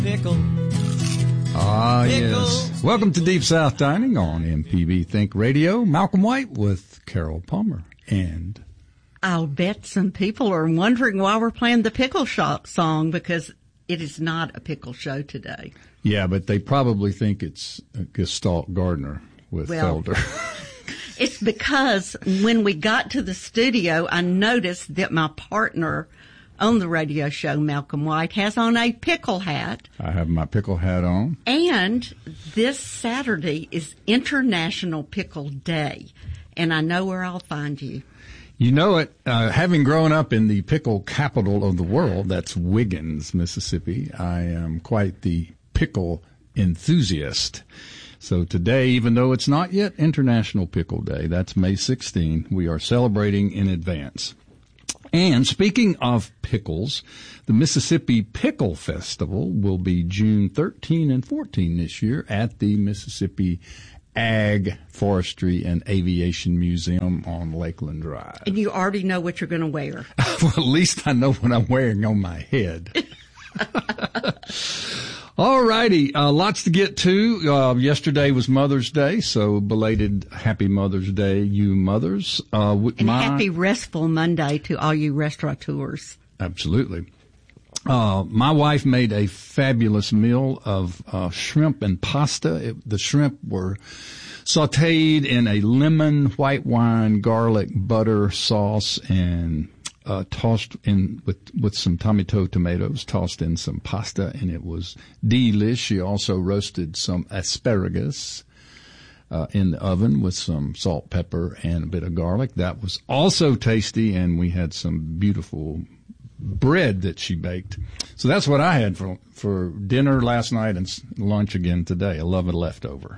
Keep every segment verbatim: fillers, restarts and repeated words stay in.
Pickle. Ah, yes. Welcome to Deep South Dining on M P B Think Radio. Malcolm White with Carol Palmer. And I'll bet some people are wondering why we're playing the Pickle Shop song, because it is not a pickle show today. Yeah, but they probably think it's Gestalt Gardner with well, Felder. It's because when we got to the studio, I noticed that my partner on the radio show, Malcolm White, has on a pickle hat. I have my pickle hat on. And this Saturday is International Pickle Day. And I know where I'll find you. You know it. Uh, having grown up in the pickle capital of the world, that's Wiggins, Mississippi, I am quite the pickle enthusiast. So today, even though it's not yet International Pickle Day, that's May sixteenth, we are celebrating in advance. And speaking of pickles, the Mississippi Pickle Festival will be June thirteenth and fourteenth this year at the Mississippi Ag, Forestry, and Aviation Museum on Lakeland Drive. And you already know what you're going to wear. Well, at least I know what I'm wearing on my head. All righty. Uh, lots to get to. Uh, yesterday was Mother's Day, so belated Happy Mother's Day, you mothers. Uh, and my, happy Restful Monday to all you restaurateurs. Absolutely. Uh, my wife made a fabulous meal of uh, shrimp and pasta. It, the shrimp were sauteed in a lemon, white wine, garlic, butter sauce, and uh, tossed in with, with some tomato tomatoes, tossed in some pasta, and it was delish. She also roasted some asparagus uh, in the oven with some salt, pepper, and a bit of garlic. That was also tasty, and we had some beautiful bread that she baked. So that's what I had for for dinner last night and lunch again today. I love a leftover.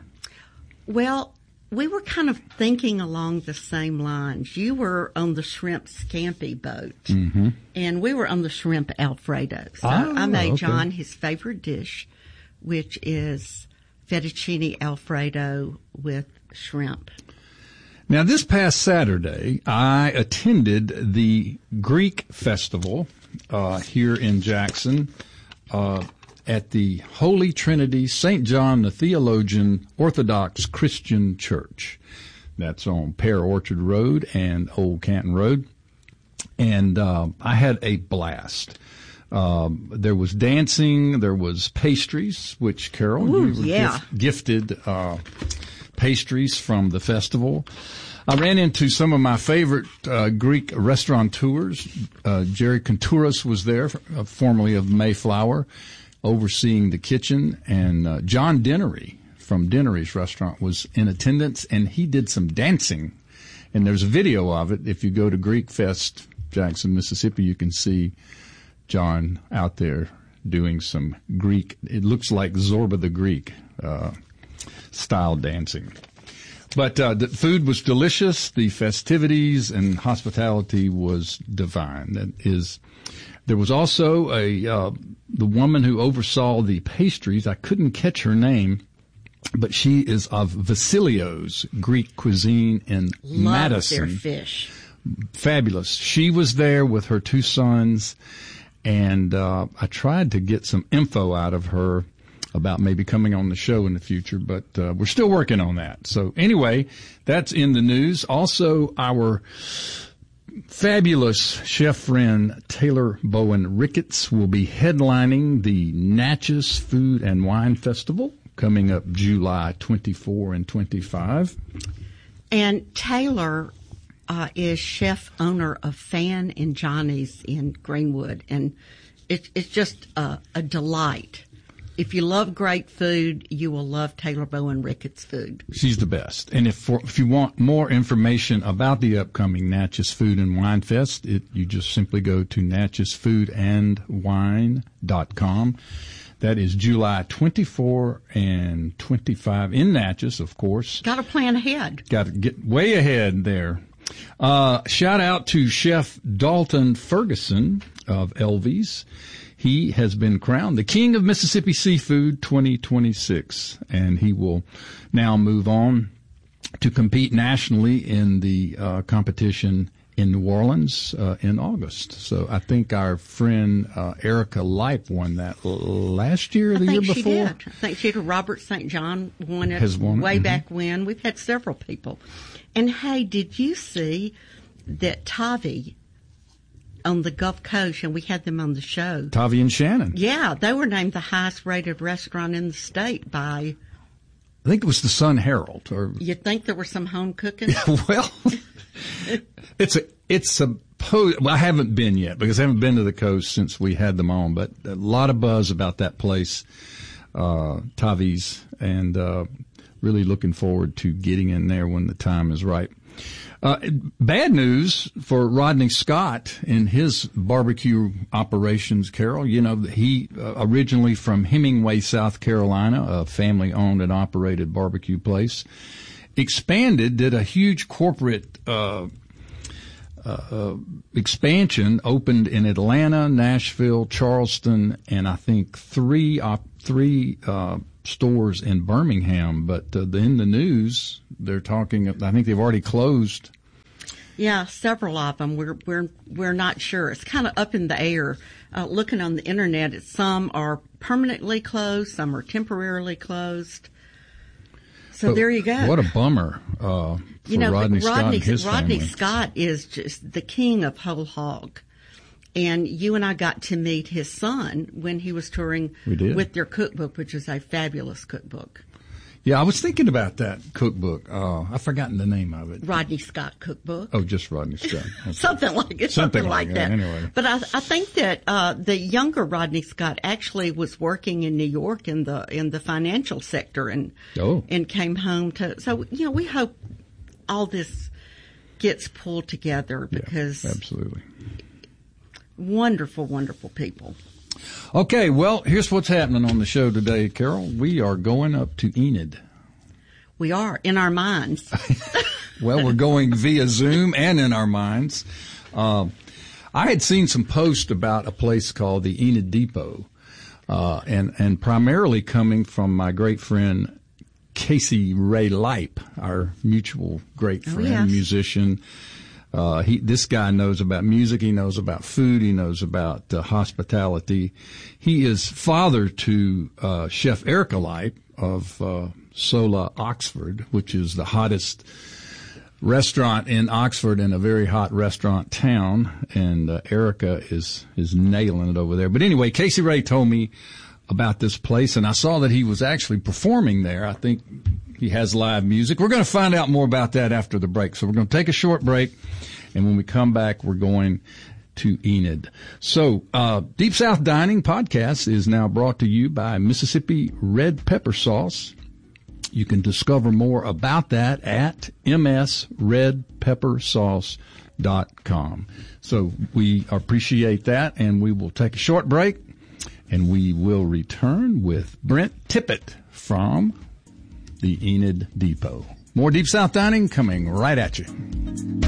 Well, we were kind of thinking along the same lines. You were on the shrimp scampi boat, mm-hmm. and we were on the shrimp Alfredo. So oh, I made okay. John his favorite dish, which is fettuccine Alfredo with shrimp. Now, this past Saturday, I attended the Greek Festival uh, here in Jackson uh, at the Holy Trinity Saint John the Theologian Orthodox Christian Church. That's on Pear Orchard Road and Old Canton Road. And uh, I had a blast. Um, there was dancing, there was pastries, which, Carol, Ooh, you were yeah. gif- gifted uh pastries from the festival. I ran into some of my favorite uh, Greek restaurateurs. Uh, Jerry Kontouros was there, uh, formerly of Mayflower, overseeing the kitchen, and uh, John Dennery from Dennery's restaurant was in attendance, and he did some dancing. And there's a video of it. If you go to Greek Fest, Jackson, Mississippi, you can see John out there doing some Greek. It looks like Zorba the Greek uh style dancing. But uh, the food was delicious. The festivities and hospitality was divine. That is, there was also a uh, the woman who oversaw the pastries. I couldn't catch her name, but she is of Vasilio's Greek cuisine in Love Madison. Their fish. Fabulous. She was there with her two sons, and uh, I tried to get some info out of her about maybe coming on the show in the future, but uh, we're still working on that. So anyway, that's in the news. Also, our fabulous chef friend Taylor Bowen Ricketts will be headlining the Natchez Food and Wine Festival coming up July twenty-fourth and twenty-fifth. And Taylor uh, is chef owner of Fan and Johnny's in Greenwood, and it, it's just uh, a delight. If you love great food, you will love Taylor Bowen Ricketts' food. She's the best. And if for, if you want more information about the upcoming Natchez Food and Wine Fest, it, you just simply go to natchez food and wine dot com. That is July twenty-fourth and twenty-fifth in Natchez, of course. Got to plan ahead. Got to get way ahead there. Uh, shout out to Chef Dalton Ferguson of Elvies. He has been crowned the King of Mississippi Seafood twenty twenty-six, and he will now move on to compete nationally in the uh, competition in New Orleans uh, in August. So I think our friend uh, Erica Lipe won that l- last year or the I year think she before. did. I think she did. Robert Saint John won it Has won it, way mm-hmm. back when. We've had several people. And hey, did you see that Tavi on the Gulf Coast, and we had them on the show? Tavi and Shannon. Yeah, they were named the highest rated restaurant in the state by, I think it was the Sun Herald. Or you'd think there was some home cooking. well, it's a it's a well, I haven't been yet because I haven't been to the coast since we had them on, but a lot of buzz about that place, uh, Tavi's, and uh, really looking forward to getting in there when the time is right. Uh, bad news for Rodney Scott in his barbecue operations, Carol. You know, he uh, originally from Hemingway, South Carolina, a family-owned and operated barbecue place, expanded, did a huge corporate uh, uh, expansion, opened in Atlanta, Nashville, Charleston, and I think three op- three uh, stores in Birmingham. But uh, in the news, they're talking. I think they've already closed. Yeah, several of them. We're we're we're not sure. It's kind of up in the air. Uh, looking on the internet, it's, some are permanently closed, some are temporarily closed. So but there you go. What a bummer uh, for you know, Rodney, Rodney Scott and his Rodney family. Scott is just the king of whole hog. And you and I got to meet his son when he was touring We did. with their cookbook, which is a fabulous cookbook. Yeah, I was thinking about that cookbook. Uh, I've forgotten the name of it. Rodney Scott cookbook. Oh, just Rodney Scott. Okay. Something like it. Something Something, like like that, that. anyway. But I, I think that uh, the younger Rodney Scott actually was working in New York in the in the financial sector and Oh. and came home to. So you know, we hope all this gets pulled together because Yeah, absolutely. wonderful, wonderful people. Okay, well, here's what's happening on the show today, Carol. We are going up to Enid. We are in our minds. Well, we're going via Zoom and in our minds. Uh, I had seen some posts about a place called the Enid Depot, uh, and, and primarily coming from my great friend Casey Ray Lipe, our mutual great friend, Oh, yes. musician. Uh, he, this guy knows about music. He knows about food. He knows about uh, hospitality. He is father to uh, Chef Erica Lipe of uh, Sola Oxford, which is the hottest restaurant in Oxford and a very hot restaurant town. And uh, Erica is is nailing it over there. But anyway, Casey Ray told me about this place, and I saw that he was actually performing there. I think he has live music. We're going to find out more about that after the break. So we're going to take a short break, and when we come back, we're going to Enid. So uh Deep South Dining Podcast is now brought to you by Mississippi Red Pepper Sauce. You can discover more about that at m s red pepper sauce dot com. So we appreciate that, and we will take a short break, and we will return with Brent Tippett from the Enid Depot. More Deep South Dining coming right at you.